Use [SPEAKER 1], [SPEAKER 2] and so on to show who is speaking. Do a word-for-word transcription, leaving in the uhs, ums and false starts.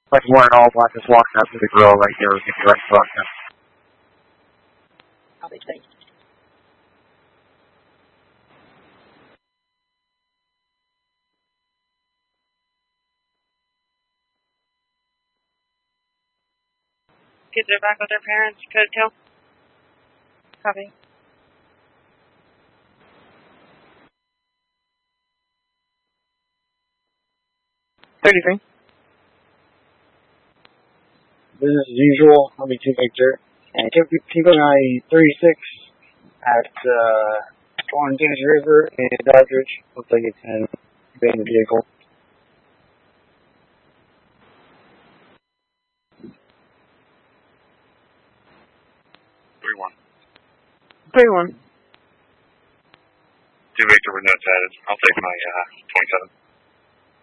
[SPEAKER 1] Like one and all black just walking up to the grill right here with the direct broadcast.
[SPEAKER 2] Copy, thanks.
[SPEAKER 3] Kids are back with their parents. Code two. Copy.
[SPEAKER 1] thirty-three.
[SPEAKER 4] Business as usual. I'll be two Victor. And keep, keep an eye thirty-six at uh, on Tennessee River and Doddridge. Looks like it's an abandoned vehicle.
[SPEAKER 5] three one.
[SPEAKER 1] three one.
[SPEAKER 5] two Victor with notes added. I'll take my uh, twenty-seven.